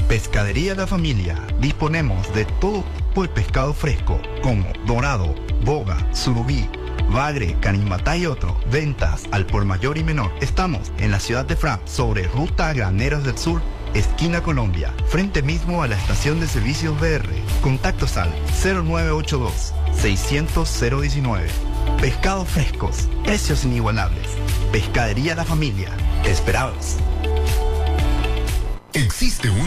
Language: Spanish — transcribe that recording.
Pescadería La Familia. Disponemos de todo tipo de pescado fresco, como dorado, boga, surubí, bagre, canimatá y otro. Ventas al por mayor y menor. Estamos en la ciudad de Fram, sobre Ruta Graneros del Sur, esquina Colombia, frente mismo a la estación de servicios BR. Contactos al 0982-600-019. Pescados frescos, precios inigualables. Pescadería La Familia. Te esperamos. Existe un